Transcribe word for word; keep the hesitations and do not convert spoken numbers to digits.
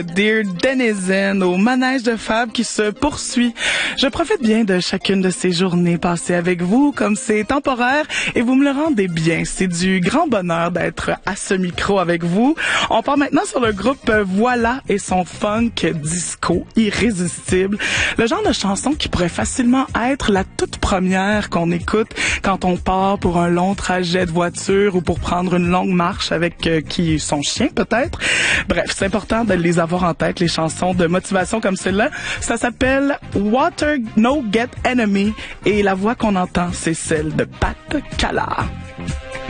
Dear Denizen au manège de Fab qui se poursuit. Je profite bien de chacune de ces journées passées avec vous, comme c'est temporaire et vous me le rendez bien. C'est du grand bonheur d'être à ce micro avec vous. On part maintenant sur le groupe Voilà et son funk disco irrésistible. Le genre de chanson qui pourrait facilement être la toute première qu'on écoute quand on part pour un long trajet de voiture ou pour prendre une longue marche avec euh, qui son chien peut-être. Bref, c'est important de les avoir en tête, les chansons de motivation comme celle-là. Ça s'appelle Water No Get Enemy et la voix qu'on entend, c'est celle de Pat Cala.